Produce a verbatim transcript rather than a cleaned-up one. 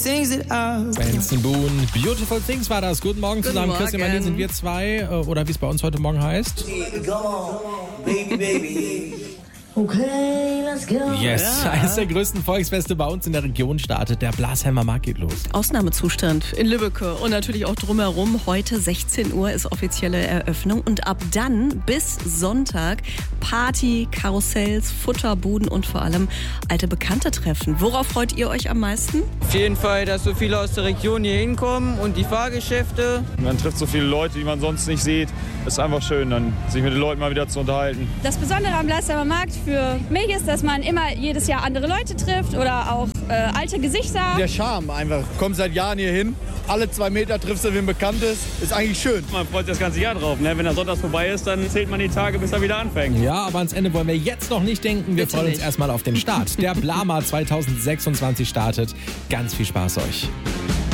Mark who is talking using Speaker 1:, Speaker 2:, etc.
Speaker 1: things that I...
Speaker 2: Benson Boone, Beautiful Things war das. Guten Morgen
Speaker 3: Guten
Speaker 2: zusammen.
Speaker 3: Morgen.
Speaker 2: Christian Berlin sind wir zwei, oder wie es bei uns heute Morgen heißt.
Speaker 1: Come on, baby, baby. Okay, let's go.
Speaker 2: Yes,
Speaker 3: Ja.
Speaker 2: eines der größten Volksfeste bei uns in der Region startet. Der Blasheimer Markt geht los.
Speaker 3: Ausnahmezustand in Lübbecke und natürlich auch drumherum. Heute sechzehn Uhr ist offizielle Eröffnung und ab dann bis Sonntag Party, Karussells, Futterbuden und vor allem alte Bekannte treffen. Worauf freut ihr euch am meisten?
Speaker 4: Auf jeden Fall, dass so viele aus der Region hier hinkommen und die Fahrgeschäfte.
Speaker 5: Man trifft so viele Leute, die man sonst nicht sieht. Es ist einfach schön, dann sich mit den Leuten mal wieder zu unterhalten.
Speaker 6: Das Besondere am Blasheimer Markt für mich ist, dass man immer jedes Jahr andere Leute trifft oder auch äh, alte Gesichter.
Speaker 7: Der Charme einfach. Kommst seit Jahren hier hin, alle zwei Meter triffst du wen Bekanntes. Ist eigentlich schön.
Speaker 5: Man freut sich das ganze Jahr drauf. Ne? Wenn der Sonntag vorbei ist, dann zählt man die Tage, bis er wieder anfängt.
Speaker 2: Ja, aber ans Ende wollen wir jetzt noch nicht denken. Wir
Speaker 3: Bitte
Speaker 2: freuen uns
Speaker 3: nicht.
Speaker 2: erstmal auf den Start. Der Blama zwanzig sechsundzwanzig startet. Ganz viel Spaß euch.